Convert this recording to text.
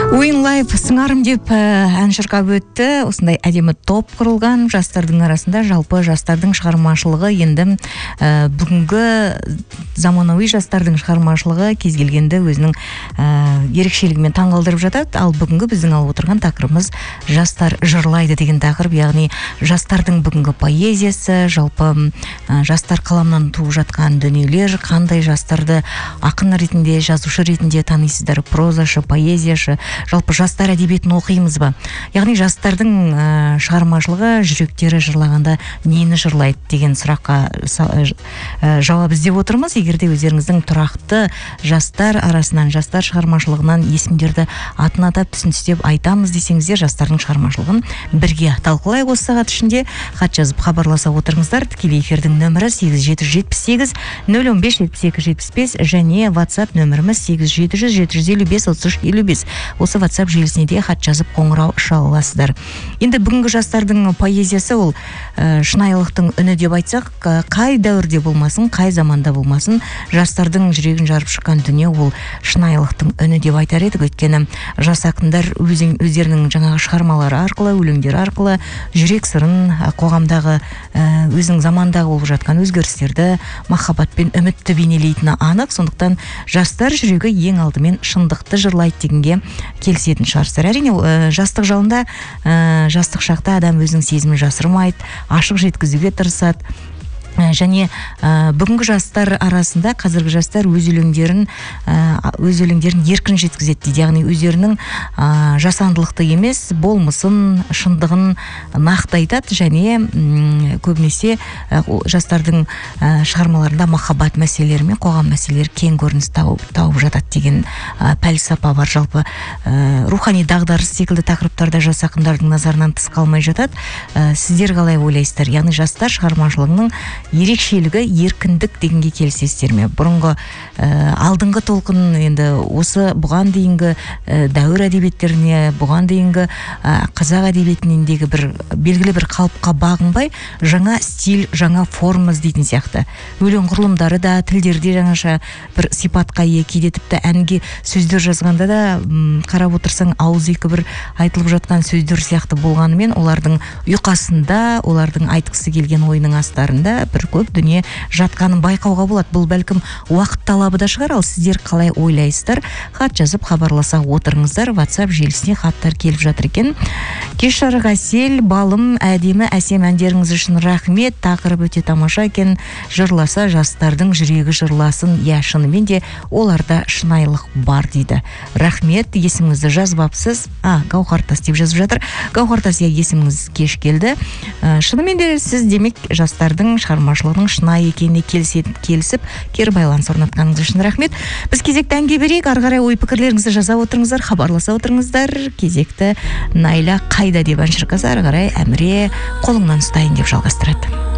Уин Лайф сыңарым деп ән шырқап өтті. Осындай әдемі топ құрылған жастардың арасында. Жалпы жастардың шығармашылығы енді бүгінгі заманауи жастардың шығармашылығы кез келгенді өзінің ерекшелігімен таңғалдырып жатады. Ал бүгінгі біздің алып отырған тақырыбымыз жастар жырлайды деген тақырып, яғни жастардың бүгінгі поэзиясы, жалпы жастар қаламынан туып жатқан дүниелер, қандай жастарды ақын ретінде, жазушы ретінде танисыздар, прозашы, поэзияшы, жалпы жастар әдебиетін оқимыз ба? Яғни жастардың шығармашылығы, жүректері жырлағанда нені жырлайды деген сұраққа жауап іздеп отырмыз. Егерде өздеріңіздің тұрақты жастар арасынан, жастар шығармашылығынан есімдерді атын атап түсіністеп айтамыз десеңіздер, жастардың шығармашылығын бірге талқылайық. Осы сағат ішінде хат жазып хабарласа отырыңыздар. Тікелей эфирдің нөмірі 8778 015 7275 және WhatsApp нөміріміз 8700 755 3355. Осы WhatsApp желісіне де хат жазып қоңырау шала аласыздар. Енді бүгінгі жастардың поэзиясы ол шынайылықтың үні деп айтсақ, қай дәуірде болмасын, қай заманда болмасын, жастардың жүрегін жарып шыққан дүние ол шынайылықтың үні деп айтар едік. Өйткені жас ақындар өздерінің жаңағы шығармалары арқылы, өлеңдері арқылы жүрек сырын, қоғамдағы өзінің замандағы болып жатқан өзгерістерді махаббат пен үмітті бейнелейтіні анық. Сондықтан жастар жүрегі ең алдымен шындықты жырлайды дегенге келісетін шығарсыздар. Әрине, жастық жалында, жастық шақта адам өзінің сезімін жасырмайды, ашық жеткізуге тырысады. Және бүгінгі жастар арасында қазіргі жастар өз өлеңдерін еркін жеткізеді дейді. Яғни өздерінің жасандылықты емес, болмысын, шындығын нақты айтады және көбінесе жастардың шығармаларында махаббат мәселелері мен қоғам мәселелері кең көрініс тауып жатады деген пәлсапа бар. Жалпы рухани дағдарыс секілді тақырыптарда жас ақындардың назарынан тыс қалмай жатады. Сіздер қалай ойлайсыздар? Яғни жастар шығармашылығының ерекшелігі еркіндік дегенге келісесіздер ме? Бұрынғы алдыңғы толқын енді осы бұған дейінгі дәуір әдебиеттеріне, бұған дейінгі қазақ әдебиетіндегі бір белгілі бір қалыпқа бағынбай, жаңа стиль, жаңа форма іздейтін сияқты. Өлең құрылымдары да, тілдерде жаңаша бір сипатқа ие, кейде тіпті әнге сөздер жазғанда да қарап отырсаң ауыз екі бір айтылып жатқан сөздер сияқты болғанымен, олардың ұйқасында, олардың айтқысы келген ойының астарында бір көп дүние жатқанын байқауға болады. Бұл бәлкім уақыт талабы да шығар. Ал сіздер қалай ойлайсыздар? Хат жазып хабарласа отырыңыздар. WhatsApp желісіне хаттар келіп жатыр екен. Кеш жарық әсел, балым, әдемі әсем әндеріңіз үшін рахмет. Тақырып өте тамаша екен. Жырласа жастардың жүрегі жырласын. Я, шынымен де оларда шынайылық бар дейді. Рахмет, есіміңізді жазбапсыз. Гаухартас деп жазып жатыр. Гаухартас, есіміңіз кеш келді. Шынымен де сіз демек жастардың шығармашылығының шынайы екеніне келісіп, кері байланыс орнатқаныңыз үшін рахмет. Біз кезекті әнге берейік. Ары қарай ой пікірлеріңізді жаза отырыңыздар, хабарласа отырыңыздар. Кезекті Найла қайда деп ән шырқаса, ары қарай Әміре қолыңнан ұстайын деп жалғастырады.